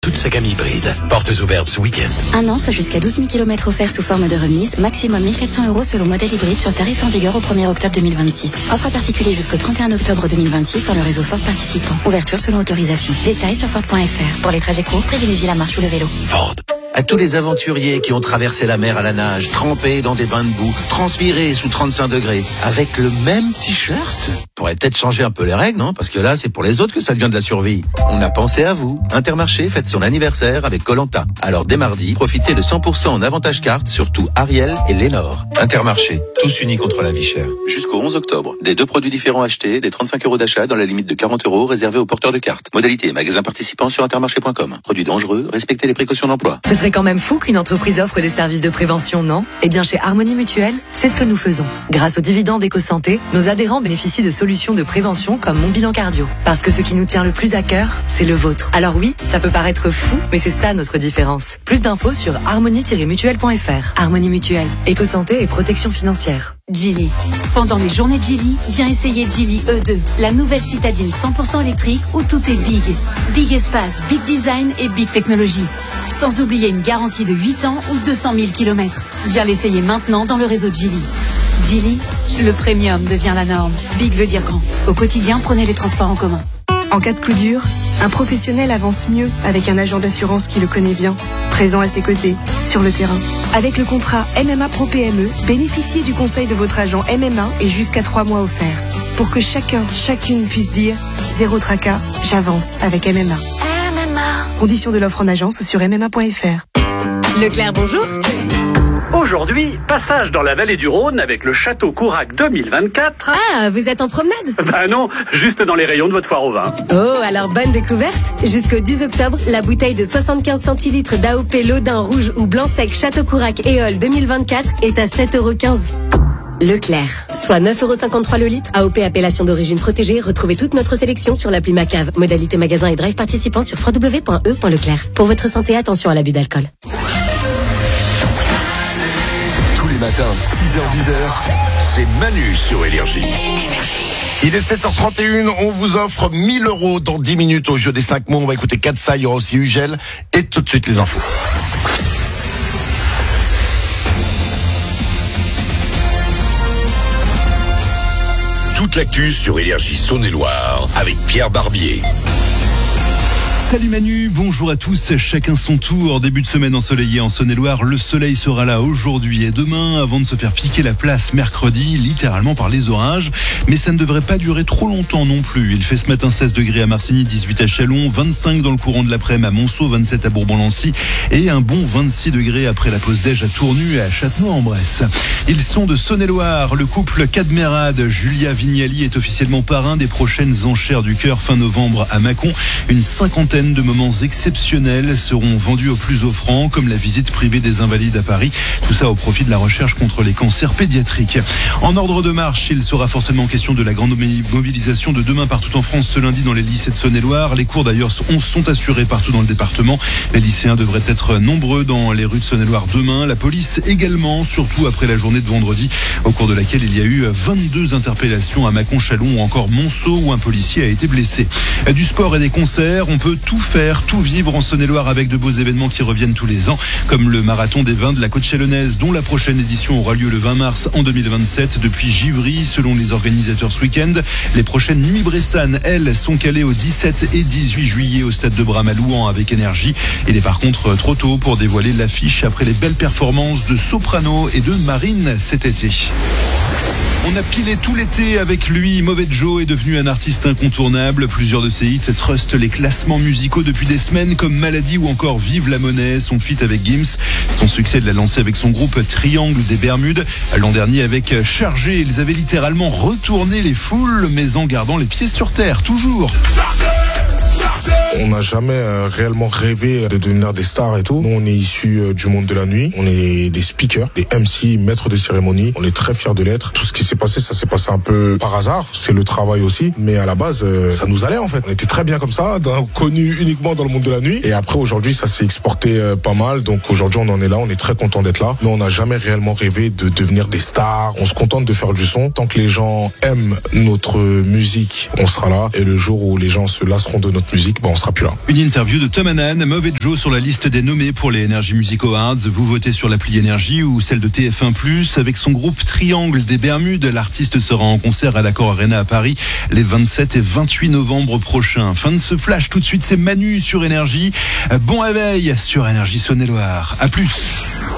toute sa gamme hybride. Portes ouvertes ce week-end. Un an, soit jusqu'à 12 000 km offerts sous forme de remise, maximum 1 400 € selon modèle hybride sur tarif en vigueur au 1er octobre 2026. Offre à particulier jusqu'au 31 octobre 2026 dans le réseau Ford participant. Ouverture selon autorisation. Détails sur Ford.fr. Pour les trajets courts, privilégiez la marche ou le vélo. Ford. À tous les aventuriers qui ont traversé la mer à la nage, trempés dans des bains de boue, transpirés sous 35 degrés, avec le même t-shirt. Pourrait peut-être changer un peu les règles, non? Parce que là, c'est pour les autres que ça devient de la survie. On a pensé à vous. Intermarché fête son anniversaire avec Koh-Lanta. Alors dès mardi, profitez de 100% en avantage carte sur tout Ariel et Lénore. Intermarché, tous unis contre la vie chère. Jusqu'au 11 octobre. Des 2 produits différents achetés, des 35 € d'achat dans la limite de 40 € réservés aux porteurs de cartes. Modalité et magasins participants sur intermarché.com. Produits dangereux, respectez les précautions d'emploi. Ce serait quand même fou qu'une entreprise offre des services de prévention, non? Eh bien, chez Harmonie Mutuelle, c'est ce que nous faisons. Grâce aux dividendes EcoSanté, nos adhérents bénéficient de solutions de prévention comme Mon Bilan Cardio. Parce que ce qui nous tient le plus à cœur, c'est le vôtre. Alors oui, ça peut paraître fou, mais c'est ça notre différence. Plus d'infos sur harmonie-mutuelle.fr. Harmonie Mutuelle, EcoSanté et protection financière. Geely. Pendant les journées de Geely, viens essayer Geely E2, la nouvelle citadine 100% électrique où tout est big. Big espace, big design et big technologie. Sans oublier une garantie de 8 ans ou 200 000 km. Viens l'essayer maintenant dans le réseau Geely. Geely, le premium devient la norme. Big veut dire grand. Au quotidien, prenez les transports en commun. En cas de coup dur, un professionnel avance mieux avec un agent d'assurance qui le connaît bien, présent à ses côtés, sur le terrain. Avec le contrat MMA Pro PME, bénéficiez du conseil de votre agent MMA et jusqu'à 3 mois offerts. Pour que chacune puisse dire « Zéro tracas, j'avance avec MMA ». Conditions de l'offre en agence ou sur MMA.fr. Leclerc, bonjour. Aujourd'hui, passage dans la vallée du Rhône avec le Château Courac 2024. Ah, vous êtes en promenade? Bah non, juste dans les rayons de votre foire au vin. Oh, alors bonne découverte. Jusqu'au 10 octobre, la bouteille de 75 centilitres d'AOP Lodin rouge ou blanc sec Château Courac Éole 2024 est à 7,15 €. Leclerc, soit 9,53 € le litre. AOP appellation d'origine protégée. Retrouvez toute notre sélection sur l'appli Macave. Modalité magasin et drive participants sur www.e.leclerc. Pour votre santé, attention à l'abus d'alcool. Tous les matins, 6h-10h, c'est Manu sur Énergie. Il est 7h31, on vous offre 1 000 € dans 10 minutes au jeu des 5 mots. On va écouter Katsa, il y aura aussi Ugel et tout de suite les infos. Toute l'actu sur Énergie Saône-et-Loire avec Pierre Barbier. Salut Manu, bonjour à tous, chacun son tour. Début de semaine ensoleillé en Saône-et-Loire, le soleil sera là aujourd'hui et demain avant de se faire piquer la place mercredi, littéralement par les orages. Mais ça ne devrait pas durer trop longtemps non plus. Il fait ce matin 16 degrés à Marcigny, 18 à Châlons, 25 dans le courant de l'après-midi à Monceau, 27 à Bourbon-Lancy et un bon 26 degrés après la pause déj à Tournu et à Châtenois-en-Bresse. Ils sont de Saône-et-Loire, le couple Cadmerade, Julia Vignali est officiellement parrain des prochaines enchères du cœur fin novembre à Mâcon. Une cinquantaine de moments exceptionnels seront vendus aux plus offrants, comme la visite privée des Invalides à Paris. Tout ça au profit de la recherche contre les cancers pédiatriques. En ordre de marche, il sera forcément question de la grande mobilisation de demain partout en France, ce lundi dans les lycées de Saône-et-Loire. Les cours d'ailleurs sont assurés partout dans le département. Les lycéens devraient être nombreux dans les rues de Saône-et-Loire demain. La police également, surtout après la journée de vendredi, au cours de laquelle il y a eu 22 interpellations à Mâcon, Châlons ou encore Monceau, où un policier a été blessé. Du sport et des concerts, on peut tout faire, tout vivre en Saône-et-Loire avec de beaux événements qui reviennent tous les ans, comme le marathon des vins de la Côte Chalonnaise, dont la prochaine édition aura lieu le 20 mars en 2027 depuis Givry, selon les organisateurs ce week-end. Les prochaines nuits bressanes, elles, sont calées au 17 et 18 juillet au stade de Bram à Louan avec Énergie. Il est par contre trop tôt pour dévoiler l'affiche après les belles performances de Soprano et de Marine cet été. On a pilé tout l'été avec lui. Mauvais Joe est devenu un artiste incontournable. Plusieurs de ses hits trustent les classements musicaux depuis des semaines, comme Maladie ou encore Vive la monnaie, son feat avec Gims. Son succès l'a lancé avec son groupe Triangle des Bermudes. L'an dernier avec Chargé, ils avaient littéralement retourné les foules, mais en gardant les pieds sur terre, toujours. On n'a jamais réellement rêvé de devenir des stars et tout. Nous, on est issus du monde de la nuit. On est des speakers, des MC, maîtres de cérémonie. On est très fiers de l'être. Tout ce qui s'est passé, ça s'est passé un peu par hasard. C'est le travail aussi. Mais à la base, ça nous allait en fait. On était très bien comme ça, connus uniquement dans le monde de la nuit. Et après, aujourd'hui, ça s'est exporté pas mal. Donc aujourd'hui, on en est là. On est très content d'être là. Mais on n'a jamais réellement rêvé de devenir des stars. On se contente de faire du son. Tant que les gens aiment notre musique, on sera là. Et le jour où les gens se lasseront de notre musique, on sera plus là. Une interview de Tom Hanan, Mauvais Joe sur la liste des nommés pour les Energy Music Awards. Vous votez sur l'appli Énergie ou celle de TF1+. Avec son groupe Triangle des Bermudes, l'artiste sera en concert à l'Accor Arena à Paris les 27 et 28 novembre prochains. Fin de ce flash, tout de suite c'est Manu sur Énergie. Bon réveil sur Énergie Saône-et-Loire. À plus.